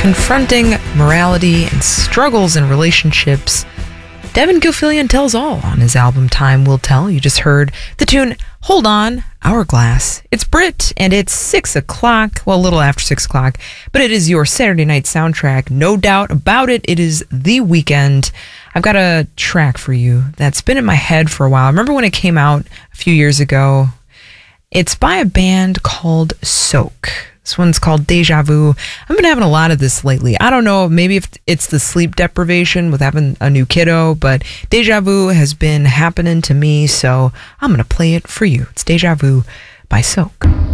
confronting morality and struggles in relationships. Devin Gilfillian tells all on his album Time Will Tell. You just heard the tune Hold On, Hourglass. It's Brit, and it's 6 o'clock, well, a little after 6 o'clock, but it is your Saturday night soundtrack. No doubt about it. It is the weekend. I've got a track for you that's been in my head for a while. I remember when it came out a few years ago. It's by a band called Soak. This one's called Deja Vu. I've been having a lot of this lately. I don't know, maybe if it's the sleep deprivation with having a new kiddo, but Deja Vu has been happening to me, so I'm going to play it for you. It's Deja Vu by Soak.